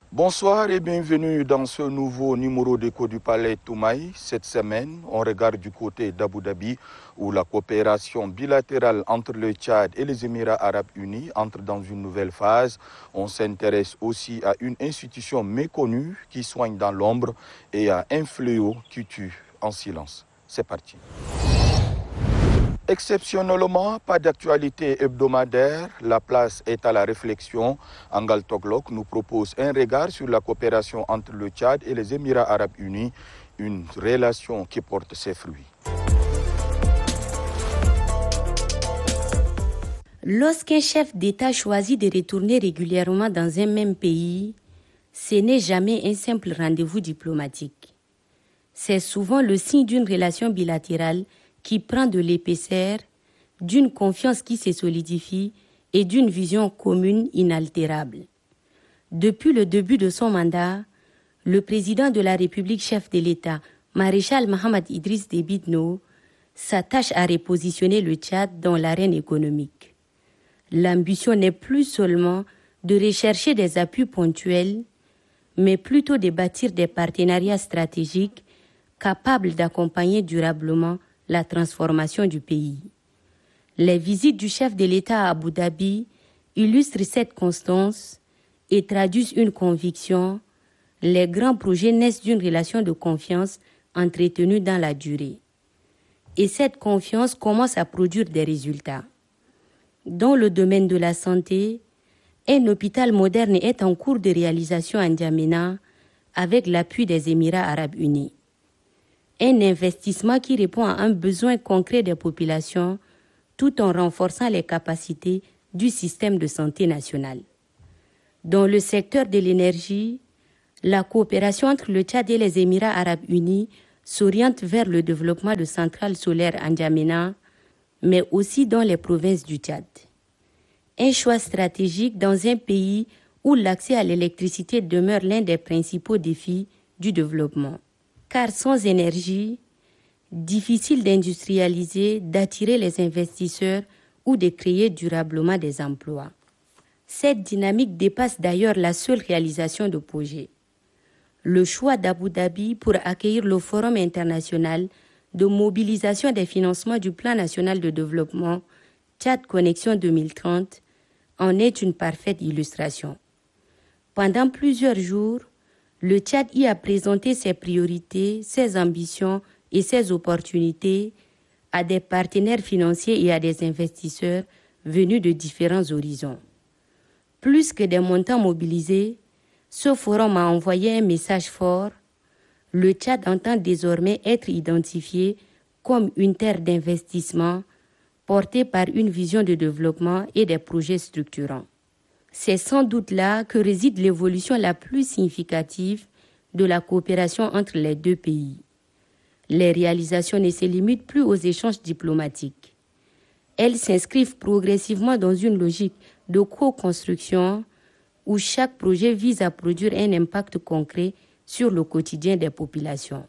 Bonsoir et bienvenue dans ce nouveau numéro d'Écho du Palais Toumaï. Cette semaine, on regarde du côté d'Abu Dhabi où la coopération bilatérale entre le Tchad et les Émirats arabes unis entre dans une nouvelle phase. On s'intéresse aussi à une institution méconnue qui soigne dans l'ombre et à un fléau qui tue en silence. C'est parti. Exceptionnellement, pas d'actualité hebdomadaire. La place est à la réflexion. Angal Toglok nous propose un regard sur la coopération entre le Tchad et les Émirats arabes unis, une relation qui porte ses fruits. Lorsqu'un chef d'État choisit de retourner régulièrement dans un même pays, ce n'est jamais un simple rendez-vous diplomatique. C'est souvent le signe d'une relation bilatérale qui prend de l'épaisseur, d'une confiance qui se solidifie et d'une vision commune inaltérable. Depuis le début de son mandat, le président de la République chef de l'État, maréchal Mohamed Idriss Déby Itno, s'attache à repositionner le Tchad dans l'arène économique. L'ambition n'est plus seulement de rechercher des appuis ponctuels, mais plutôt de bâtir des partenariats stratégiques capables d'accompagner durablement la transformation du pays. Les visites du chef de l'État à Abu Dhabi illustrent cette constance et traduisent une conviction: les grands projets naissent d'une relation de confiance entretenue dans la durée. Et cette confiance commence à produire des résultats. Dans le domaine de la santé, un hôpital moderne est en cours de réalisation à N'Djamena avec l'appui des Émirats arabes unis. Un investissement qui répond à un besoin concret des populations tout en renforçant les capacités du système de santé national. Dans le secteur de l'énergie, la coopération entre le Tchad et les Émirats arabes unis s'oriente vers le développement de centrales solaires à N'Djamena, mais aussi dans les provinces du Tchad. Un choix stratégique dans un pays où l'accès à l'électricité demeure l'un des principaux défis du développement. Car sans énergie, difficile d'industrialiser, d'attirer les investisseurs ou de créer durablement des emplois. Cette dynamique dépasse d'ailleurs la seule réalisation de projets. Le choix d'Abu Dhabi pour accueillir le Forum international de mobilisation des financements du Plan national de développement Tchad Connexion 2030 en est une parfaite illustration. Pendant plusieurs jours, le Tchad y a présenté ses priorités, ses ambitions et ses opportunités à des partenaires financiers et à des investisseurs venus de différents horizons. Plus que des montants mobilisés, ce forum a envoyé un message fort: le Tchad entend désormais être identifié comme une terre d'investissement portée par une vision de développement et des projets structurants. C'est sans doute là que réside l'évolution la plus significative de la coopération entre les deux pays. Les réalisations ne se limitent plus aux échanges diplomatiques. Elles s'inscrivent progressivement dans une logique de co-construction où chaque projet vise à produire un impact concret sur le quotidien des populations.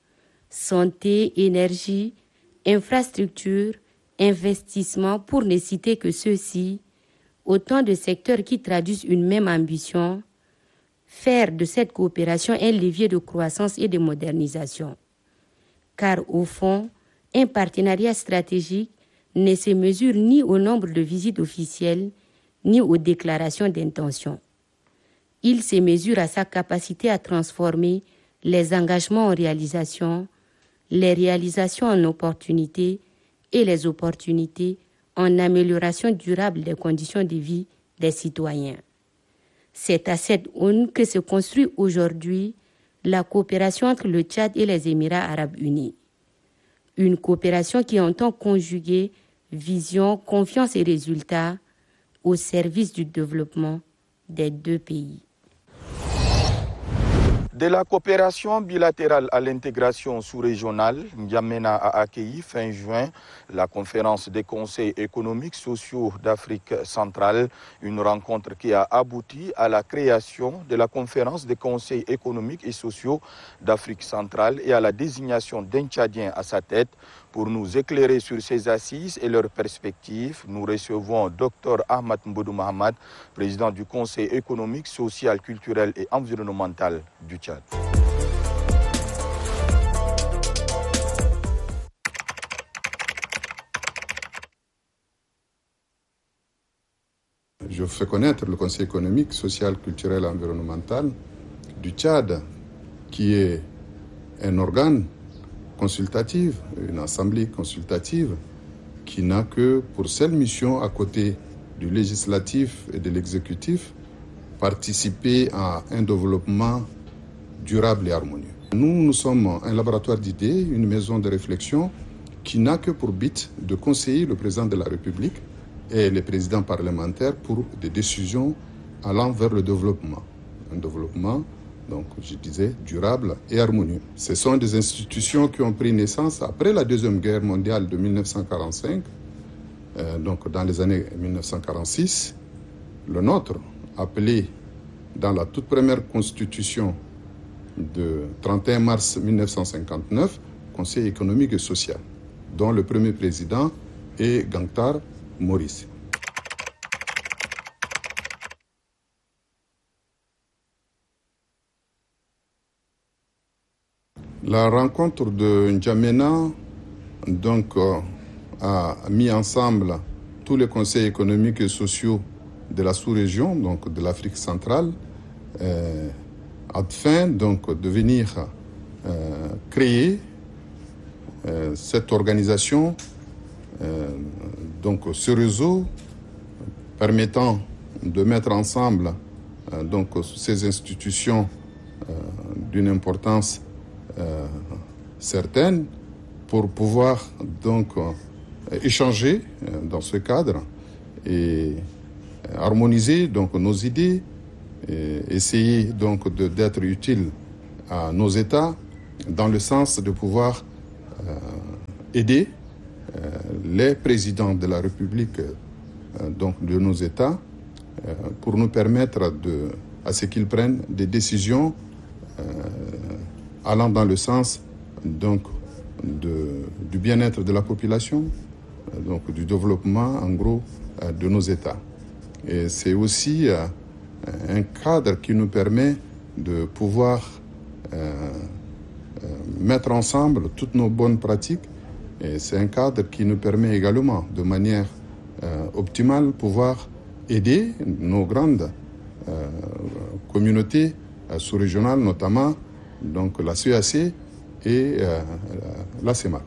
Santé, énergie, infrastructure, investissement, pour ne citer que ceux-ci, autant de secteurs qui traduisent une même ambition: faire de cette coopération un levier de croissance et de modernisation. Car au fond, un partenariat stratégique ne se mesure ni au nombre de visites officielles, ni aux déclarations d'intention. Il se mesure à sa capacité à transformer les engagements en réalisations, les réalisations en opportunités et les opportunités en amélioration durable des conditions de vie des citoyens. C'est à cette aune que se construit aujourd'hui la coopération entre le Tchad et les Émirats arabes unis. Une coopération qui entend conjuguer vision, confiance et résultats au service du développement des deux pays. De la coopération bilatérale à l'intégration sous-régionale, N'Djamena a accueilli fin juin la conférence des conseils économiques sociaux d'Afrique centrale, une rencontre qui a abouti à la création de la conférence des conseils économiques et sociaux d'Afrique centrale et à la désignation d'un Tchadien à sa tête. Pour nous éclairer sur ces assises et leurs perspectives, nous recevons Dr Ahmad Mbodou Mahamad, président du Conseil économique, social, culturel et environnemental du Tchad. Je fais connaître le Conseil économique, social, culturel et environnemental du Tchad, qui est un organe consultative, une assemblée consultative qui n'a que pour seule mission, à côté du législatif et de l'exécutif, participer à un développement durable et harmonieux. Nous sommes un laboratoire d'idées, une maison de réflexion qui n'a que pour but de conseiller le président de la République et les présidents parlementaires pour des décisions allant vers le développement. Un développement, donc je disais, durable et harmonieux. Ce sont des institutions qui ont pris naissance après la Deuxième Guerre mondiale de 1945, donc dans les années 1946. Le nôtre, appelé dans la toute première constitution de 31 mars 1959, Conseil économique et social, dont le premier président est Gangtar Maurice. La rencontre de N'Djamena donc, a mis ensemble tous les conseils économiques et sociaux de la sous-région, donc de l'Afrique centrale, afin donc, de venir créer cette organisation, donc ce réseau permettant de mettre ensemble donc, ces institutions d'une importance certaines pour pouvoir donc échanger dans ce cadre et harmoniser donc nos idées, et essayer donc d'être utile à nos États dans le sens de pouvoir aider les présidents de la République donc de nos États pour nous permettre à ce qu'ils prennent des décisions allant dans le sens donc, du bien-être de la population, donc du développement en gros de nos États. Et c'est aussi un cadre qui nous permet de pouvoir mettre ensemble toutes nos bonnes pratiques. Et c'est un cadre qui nous permet également de manière optimale pouvoir aider nos grandes communautés sous-régionales, notamment donc la CEAC et la CEMAC.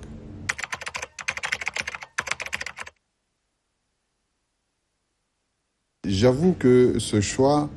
J'avoue que ce choix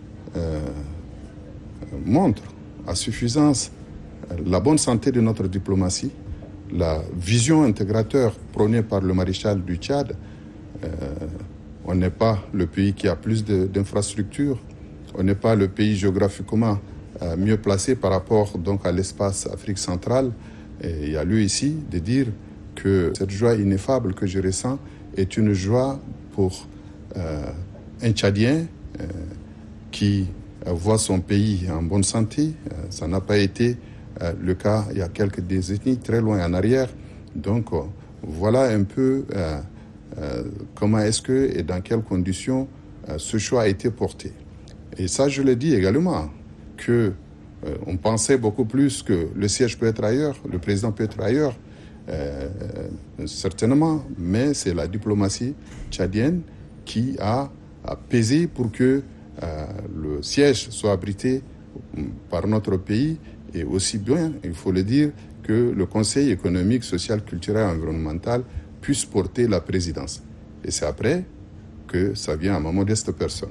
montre à suffisance la bonne santé de notre diplomatie, la vision intégrateur prônée par le maréchal du Tchad. On n'est pas le pays qui a plus d'infrastructures, on n'est pas le pays géographiquement mieux placé par rapport donc à l'espace Afrique centrale. Et il y a lieu ici de dire que cette joie ineffable que je ressens est une joie pour un Tchadien qui voit son pays en bonne santé. Ça n'a pas été le cas il y a quelques décennies, très loin en arrière. Donc voilà un peu comment est-ce que et dans quelles conditions ce choix a été porté. Et ça, je le dis également, que on pensait beaucoup plus que le siège peut être ailleurs, le président peut être ailleurs, certainement, mais c'est la diplomatie tchadienne qui a pesé pour que le siège soit abrité par notre pays, et aussi bien, il faut le dire, que le Conseil économique, social, culturel et environnemental puisse porter la présidence. Et c'est après que ça vient à ma modeste personne.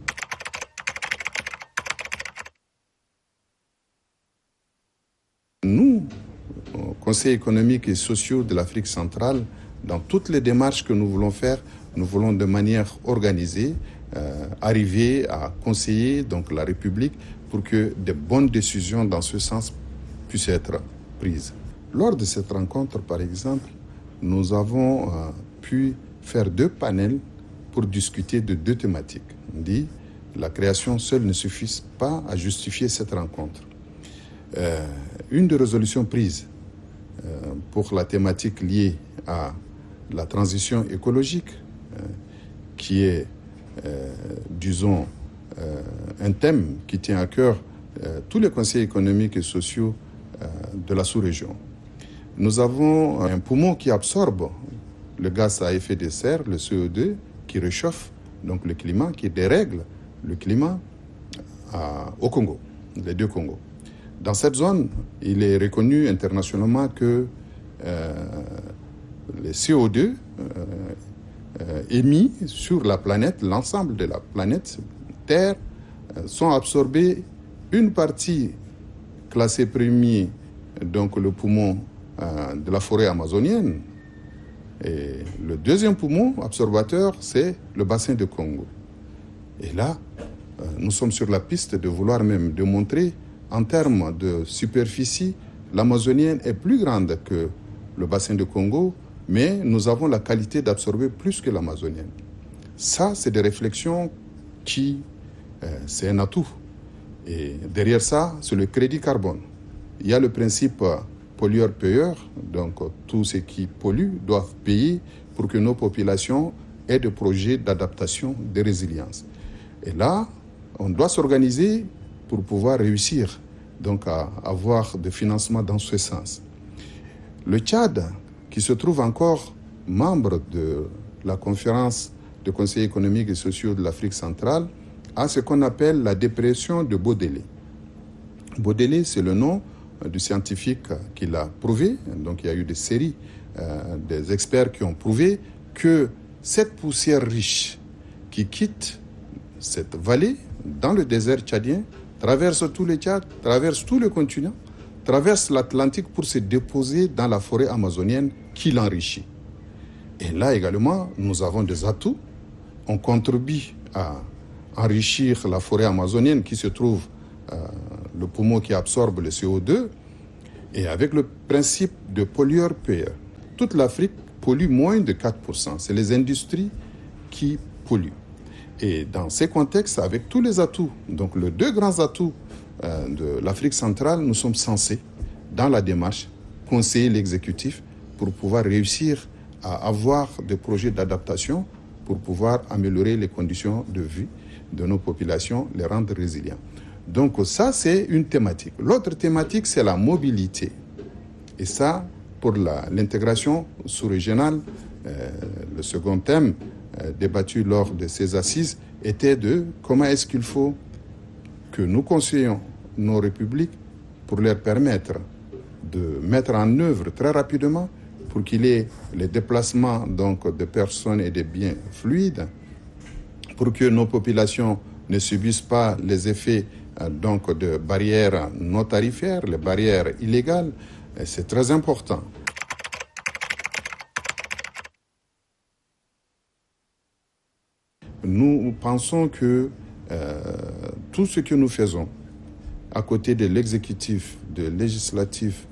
Nous, au Conseil économique et social de l'Afrique centrale, dans toutes les démarches que nous voulons faire, nous voulons de manière organisée arriver à conseiller donc, la République pour que de bonnes décisions dans ce sens puissent être prises. Lors de cette rencontre, par exemple, nous avons pu faire 2 panels pour discuter de 2 thématiques. On dit la création seule ne suffit pas à justifier cette rencontre. Une des résolutions prises pour la thématique liée à la transition écologique, qui est, disons, un thème qui tient à cœur tous les conseils économiques et sociaux de la sous-région. Nous avons un poumon qui absorbe le gaz à effet de serre, le CO2, qui réchauffe donc le climat, qui dérègle le climat au Congo, les 2 Congos. Dans cette zone, il est reconnu internationalement que les CO2 émis sur la planète, l'ensemble de la planète Terre, sont absorbés, une partie classée premier, donc le poumon de la forêt amazonienne, et le deuxième poumon absorbateur, c'est le bassin de Congo. Et là, nous sommes sur la piste de vouloir même démontrer, en termes de superficie, l'amazonienne est plus grande que le bassin de Congo, mais nous avons la qualité d'absorber plus que l'amazonienne. Ça, c'est des réflexions qui, c'est un atout. Et derrière ça, c'est le crédit carbone. Il y a le principe pollueur-payeur, donc tous ceux qui polluent doivent payer pour que nos populations aient des projets d'adaptation, de résilience. Et là, on doit s'organiser pour pouvoir réussir donc à avoir des financements dans ce sens. Le Tchad, qui se trouve encore membre de la conférence des conseils économiques et sociaux de l'Afrique centrale, a ce qu'on appelle la dépression de Baudélé. Baudélé, c'est le nom du scientifique qui l'a prouvé. Donc il y a eu des séries des experts qui ont prouvé que cette poussière riche qui quitte cette vallée dans le désert tchadien traverse tout le Tchad, traverse tout le continent, traverse l'Atlantique pour se déposer dans la forêt amazonienne qui l'enrichit. Et là également, nous avons des atouts. On contribue à enrichir la forêt amazonienne qui se trouve le poumon qui absorbe le CO2, et avec le principe de pollueur-payeur. Toute l'Afrique pollue moins de 4%. C'est les industries qui polluent. Et dans ces contextes, avec tous les atouts, donc les 2 grands atouts de l'Afrique centrale, nous sommes censés, dans la démarche, conseiller l'exécutif pour pouvoir réussir à avoir des projets d'adaptation pour pouvoir améliorer les conditions de vie de nos populations, les rendre résilients. Donc ça, c'est une thématique. L'autre thématique, c'est la mobilité. Et ça, pour l'intégration sous-régionale, le second thème débattu lors de ces assises était de comment est-ce qu'il faut que nous conseillons nos républiques pour leur permettre de mettre en œuvre très rapidement pour qu'il y ait les déplacements donc, de personnes et de biens fluides, pour que nos populations ne subissent pas les effets donc, de barrières non tarifaires, les barrières illégales. Et c'est très important. Nous pensons que tout ce que nous faisons à côté de l'exécutif, de législatif,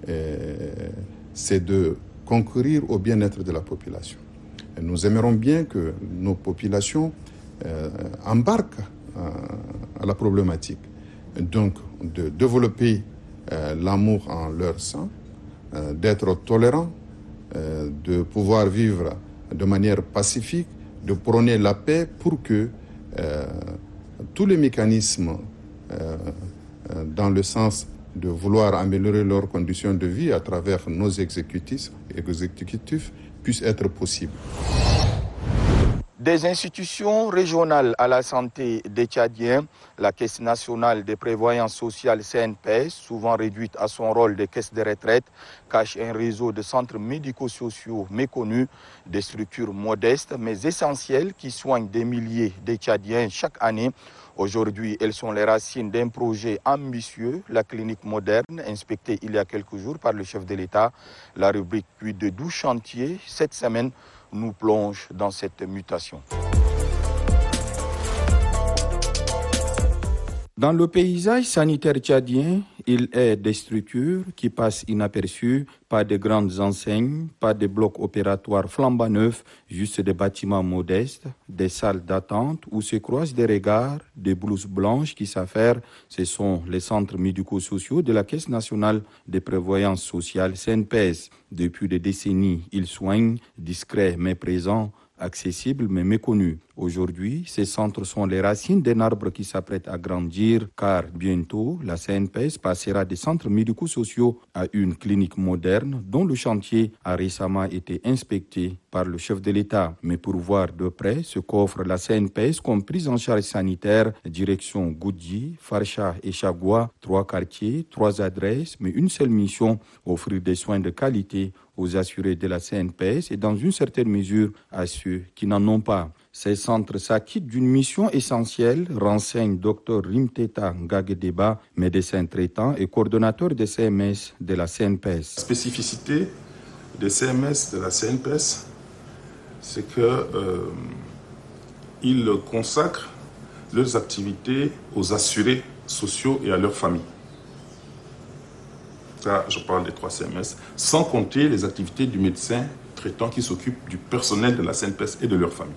c'est de concourir au bien-être de la population. Et nous aimerions bien que nos populations embarquent à la problématique. Donc, de développer l'amour en leur sein, d'être tolérants, de pouvoir vivre de manière pacifique, de prôner la paix pour que tous les mécanismes dans le sens de vouloir améliorer leurs conditions de vie à travers nos exécutifs puissent être possibles. Des institutions régionales à la santé des Tchadiens, la Caisse nationale de prévoyance sociale CNPS, souvent réduite à son rôle de caisse de retraite, cache un réseau de centres médico-sociaux méconnus, des structures modestes mais essentielles qui soignent des milliers de Tchadiens chaque année. Aujourd'hui, elles sont les racines d'un projet ambitieux, la clinique moderne, inspectée il y a quelques jours par le chef de l'État. La rubrique puis de 12 chantiers cette semaine nous plonge dans cette mutation. Dans le paysage sanitaire tchadien, il est des structures qui passent inaperçues, pas de grandes enseignes, pas de blocs opératoires flambant neufs, juste des bâtiments modestes, des salles d'attente où se croisent des regards, des blouses blanches qui s'affairent. Ce sont les centres médico-sociaux de la Caisse nationale de prévoyance sociale CNPS. Depuis des décennies, ils soignent, discrets mais présents, accessibles mais méconnus. Aujourd'hui, ces centres sont les racines d'un arbre qui s'apprête à grandir, car bientôt, la CNPS passera des centres médico-sociaux à une clinique moderne dont le chantier a récemment été inspecté par le chef de l'État. Mais pour voir de près ce qu'offre la CNPS comme prise en charge sanitaire, direction Goudji, Farcha et Chagua, 3 quartiers, 3 adresses, mais une seule mission, offrir des soins de qualité aux assurés de la CNPS et dans une certaine mesure à ceux qui n'en ont pas. Ces centres s'acquittent d'une mission essentielle, renseigne Dr Rimteta Ngagedeba, médecin traitant et coordonnateur des CMS de la CNPS. La spécificité des CMS de la CNPS, c'est qu'ils consacrent leurs activités aux assurés sociaux et à leurs familles. Ça, je parle des 3 CMS, sans compter les activités du médecin traitant qui s'occupe du personnel de la CNPS et de leur famille.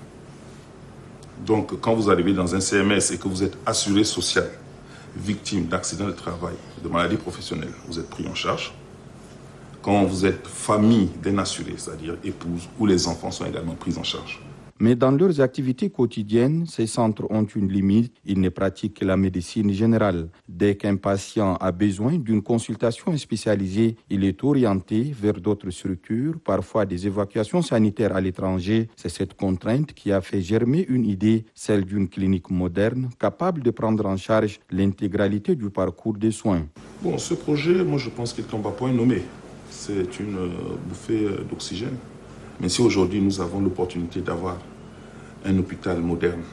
Donc, quand vous arrivez dans un CMS et que vous êtes assuré social, victime d'accidents de travail, de maladies professionnelles, vous êtes pris en charge. Quand vous êtes famille d'un assuré, c'est-à-dire épouse, ou les enfants sont également pris en charge. Mais dans leurs activités quotidiennes, ces centres ont une limite. Ils ne pratiquent que la médecine générale. Dès qu'un patient a besoin d'une consultation spécialisée, il est orienté vers d'autres structures, parfois des évacuations sanitaires à l'étranger. C'est cette contrainte qui a fait germer une idée, celle d'une clinique moderne, capable de prendre en charge l'intégralité du parcours des soins. Bon, ce projet, moi je pense qu'il tombe à point nommé. C'est une bouffée d'oxygène. Mais si aujourd'hui nous avons l'opportunité d'avoir un hôpital moderne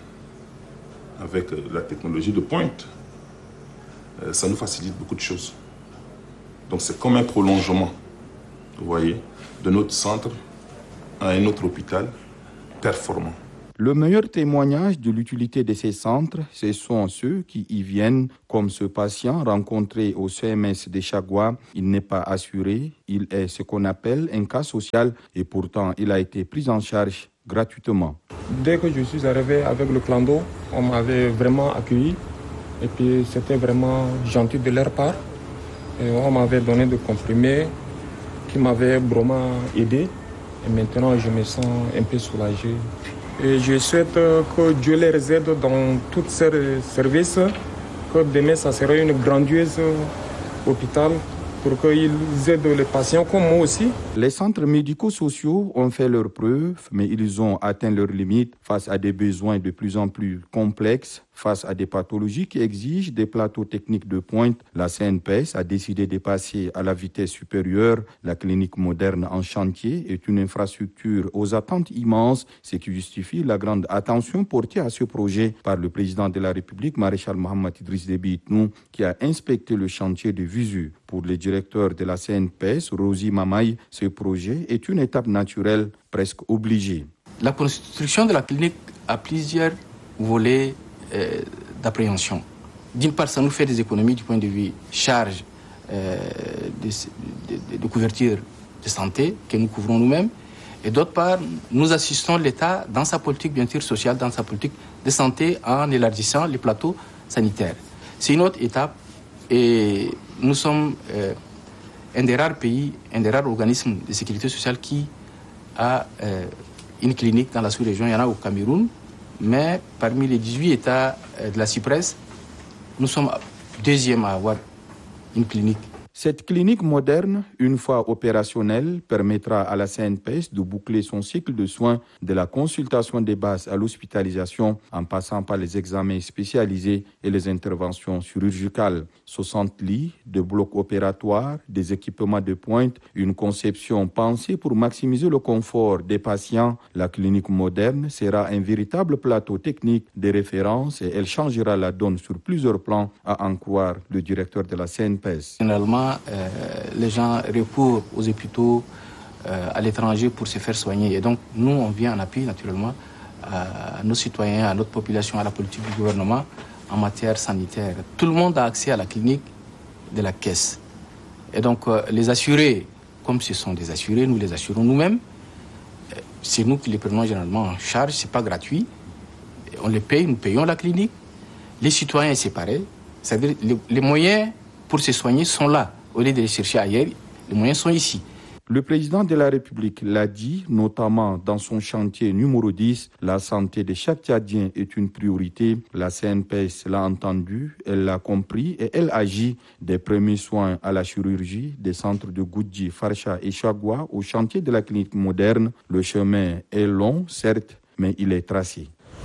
avec la technologie de pointe, ça nous facilite beaucoup de choses. Donc c'est comme un prolongement, vous voyez, de notre centre à un autre hôpital performant. Le meilleur témoignage de l'utilité de ces centres, ce sont ceux qui y viennent, comme ce patient rencontré au CMS de Chagua. Il n'est pas assuré, il est ce qu'on appelle un cas social et pourtant il a été pris en charge gratuitement. Dès que je suis arrivé avec le clando, on m'avait vraiment accueilli et puis c'était vraiment gentil de leur part. Et on m'avait donné des comprimés qui m'avaient vraiment aidé et maintenant je me sens un peu soulagé. Et je souhaite que Dieu les aide dans tous ces services, que demain ça sera une grandiose hôpital pour qu'ils aident les patients comme moi aussi. Les centres médico-sociaux ont fait leurs preuves, mais ils ont atteint leurs limites face à des besoins de plus en plus complexes, face à des pathologies qui exigent des plateaux techniques de pointe. La CNPS a décidé de passer à la vitesse supérieure. La clinique moderne en chantier est une infrastructure aux attentes immenses, ce qui justifie la grande attention portée à ce projet par le président de la République, Maréchal Mohamed Idriss Déby Itnou, qui a inspecté le chantier de visu. Pour le directeur de la CNPS, Rosie Mamaï, ce projet est une étape naturelle, presque obligée. La construction de la clinique a plusieurs volets d'appréhension. D'une part, ça nous fait des économies du point de vue charge de couverture de santé que nous couvrons nous-mêmes. Et d'autre part, nous assistons l'État dans sa politique bien sûr sociale, dans sa politique de santé en élargissant les plateaux sanitaires. C'est une autre étape et nous sommes un des rares pays, un des rares organismes de sécurité sociale qui a une clinique dans la sous-région. Il y en a au Cameroun. Mais parmi les 18 États de la CIPRES, nous sommes deuxième à avoir une clinique. Cette clinique moderne, une fois opérationnelle, permettra à la CNPS de boucler son cycle de soins de la consultation de base à l'hospitalisation en passant par les examens spécialisés et les interventions chirurgicales. 60 lits, de blocs opératoires, des équipements de pointe, une conception pensée pour maximiser le confort des patients. La clinique moderne sera un véritable plateau technique de référence et elle changera la donne sur plusieurs plans, à en croire le directeur de la CNPS. Généralement, les gens recourent aux hôpitaux à l'étranger pour se faire soigner. Et donc, nous, on vient en appui, naturellement, à nos citoyens, à notre population, à la politique du gouvernement, en matière sanitaire. Tout le monde a accès à la clinique de la caisse. Et donc, les assurés, comme ce sont des assurés, nous les assurons nous-mêmes. C'est nous qui les prenons généralement en charge, ce n'est pas gratuit. On les paye, nous payons la clinique. Les citoyens, c'est pareil. C'est-à-dire les moyens pour se soigner sont là. Au lieu de les chercher ailleurs, les moyens sont ici. Le président de la République l'a dit, notamment dans son chantier numéro 10, la santé de chaque Tchadien est une priorité. La CNPS l'a entendu, elle l'a compris et elle agit des premiers soins à la chirurgie, des centres de Goudji, Farcha et Chagua au chantier de la clinique moderne. Le chemin est long, certes, mais il est tracé.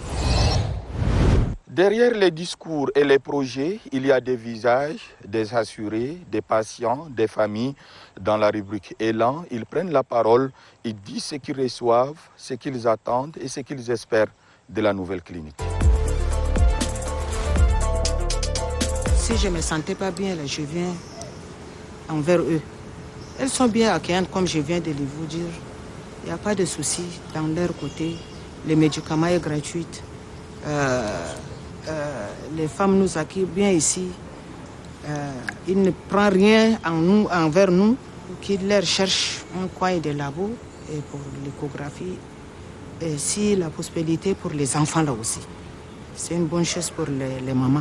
Derrière les discours et les projets, il y a des visages, des assurés, des patients, des familles. Dans la rubrique Élan, ils prennent la parole, ils disent ce qu'ils reçoivent, ce qu'ils attendent et ce qu'ils espèrent de la nouvelle clinique. Si je ne me sentais pas bien, là, je viens envers eux. Elles sont bien accueillantes, comme je viens de vous dire. Il n'y a pas de souci dans leur côté. Les médicaments sont gratuits. Les femmes nous accueillent bien ici. Ils ne prennent rien envers nous, qu'ils leur cherchent un coin de labo et pour l'échographie. Et si la possibilité pour les enfants là aussi. C'est une bonne chose pour les mamans.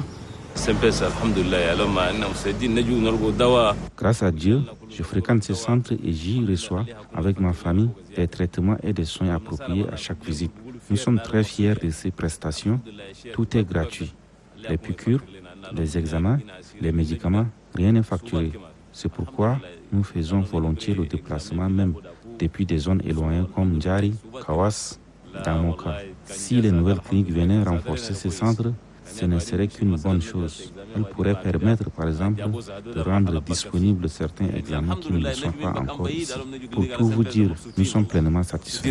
Grâce à Dieu, je fréquente ce centre et j'y reçois avec ma famille des traitements et des soins appropriés à chaque visite. Nous sommes très fiers de ces prestations. Tout est gratuit. Les piqûres, les examens, les médicaments, rien n'est facturé. C'est pourquoi nous faisons volontiers le déplacement même depuis des zones éloignées comme Ndjari, Kawas, dans mon cas. Si les nouvelles cliniques venaient renforcer ces centres, ce ne serait qu'une bonne chose. Elles pourraient permettre, par exemple, de rendre disponibles certains examens qui ne le sont pas encore ici. Pour tout vous dire, nous sommes pleinement satisfaits.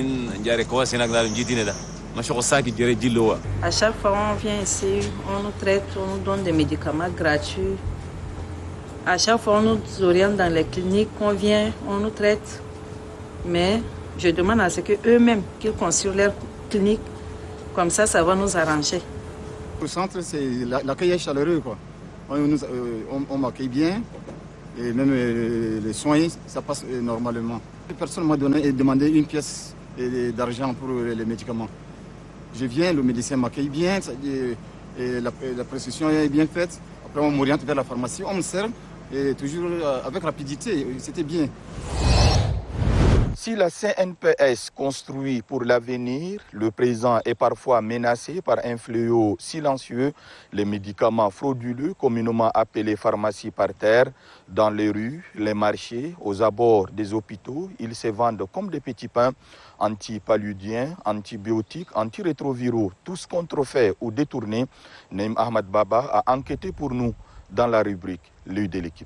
À chaque fois on vient ici, on nous traite, on nous donne des médicaments gratuits. À chaque fois on nous oriente dans les cliniques, on vient, on nous traite. Mais je demande à ce qu'eux-mêmes qu'ils construisent leur clinique, comme ça va nous arranger. Au centre, l'accueil est chaleureux, quoi. On m'accueille bien et même les soins, ça passe normalement. Personne m'a demandé une pièce d'argent pour les médicaments. Je viens, le médecin m'accueille bien, et la prescription est bien faite. Après, on m'oriente vers la pharmacie, on me sert, et toujours avec rapidité, c'était bien. Si la CNPS construit pour l'avenir, le présent est parfois menacé par un fléau silencieux, les médicaments frauduleux, communément appelés pharmacies par terre, dans les rues, les marchés, aux abords des hôpitaux. Ils se vendent comme des petits pains, antipaludiens, antibiotiques, antirétroviraux, tous contrefaits ou détournés. Naïm Ahmad Baba a enquêté pour nous dans la rubrique L'œil de l'équipe.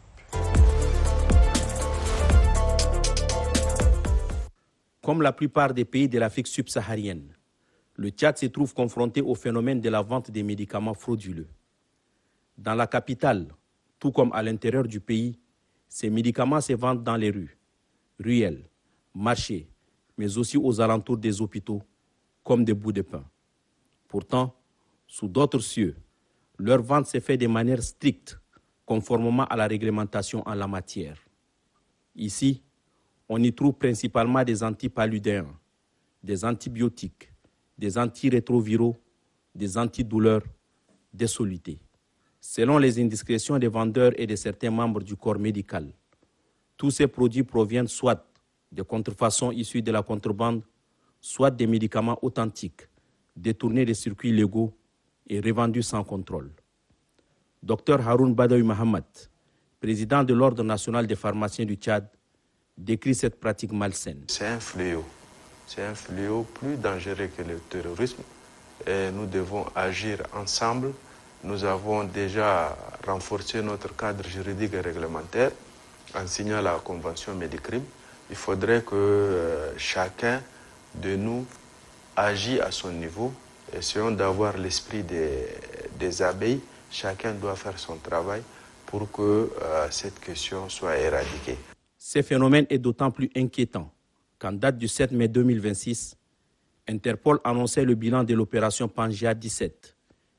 Comme la plupart des pays de l'Afrique subsaharienne, le Tchad se trouve confronté au phénomène de la vente des médicaments frauduleux. Dans la capitale, tout comme à l'intérieur du pays, ces médicaments se vendent dans les rues, ruelles, marchés, mais aussi aux alentours des hôpitaux, comme des bouts de pain. Pourtant, sous d'autres cieux, leur vente se fait de manière stricte, conformément à la réglementation en la matière. Ici, on y trouve principalement des antipaludéens, des antibiotiques, des antirétroviraux, des antidouleurs, des solutés. Selon les indiscrétions des vendeurs et de certains membres du corps médical, tous ces produits proviennent soit de contrefaçons issues de la contrebande, soit des médicaments authentiques, détournés des circuits légaux et revendus sans contrôle. Dr Haroun Badawi Mohamed, président de l'Ordre national des pharmaciens du Tchad, décrit cette pratique malsaine. C'est un fléau plus dangereux que le terrorisme et nous devons agir ensemble. Nous avons déjà renforcé notre cadre juridique et réglementaire en signant la convention Médicrime. Il faudrait que chacun de nous agisse à son niveau. Essayons d'avoir l'esprit des abeilles. Chacun doit faire son travail pour que cette question soit éradiquée. Ce phénomène est d'autant plus inquiétant qu'en date du 7 mai 2026, Interpol annonçait le bilan de l'opération Pangea 17,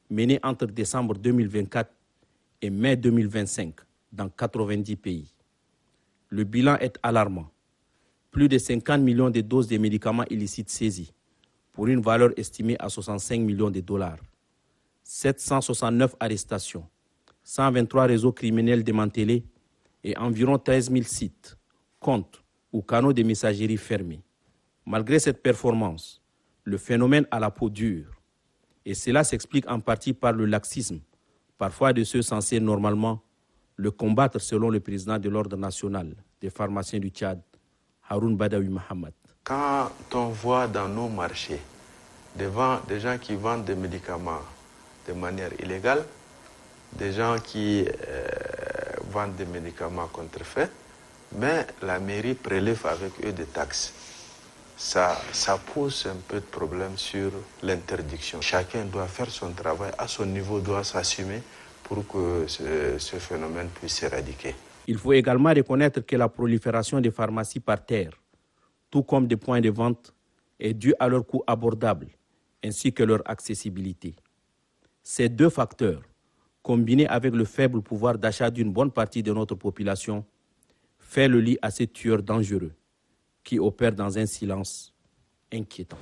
menée entre décembre 2024 et mai 2025 dans 90 pays. Le bilan est alarmant. Plus de 50 millions de doses de médicaments illicites saisies, pour une valeur estimée à 65 millions de dollars. 769 arrestations, 123 réseaux criminels démantelés et environ 13 000 sites, comptes ou canaux de messagerie fermés. Malgré cette performance, le phénomène a la peau dure. Et cela s'explique en partie par le laxisme, parfois de ceux censés normalement le combattre, selon le président de l'Ordre national des pharmaciens du Tchad, Haroun Badawi Mohamed. Quand on voit dans nos marchés des gens qui vendent des médicaments de manière illégale, des gens qui vendent des médicaments contrefaits, mais la mairie prélève avec eux des taxes. Ça pose un peu de problème sur l'interdiction. Chacun doit faire son travail à son niveau, doit s'assumer pour que ce phénomène puisse s'éradiquer. Il faut également reconnaître que la prolifération des pharmacies par terre, tout comme des points de vente, est due à leur coût abordable ainsi que leur accessibilité. Ces deux facteurs, combinés avec le faible pouvoir d'achat d'une bonne partie de notre population, fait le lit à ces tueurs dangereux qui opèrent dans un silence inquiétant.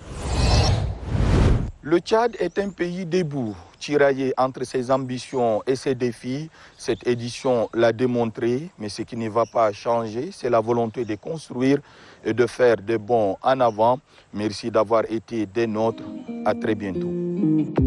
Le Tchad est un pays debout, tiraillé entre ses ambitions et ses défis. Cette édition l'a démontré, mais ce qui ne va pas changer, c'est la volonté de construire et de faire des bonds en avant. Merci d'avoir été des nôtres. À très bientôt.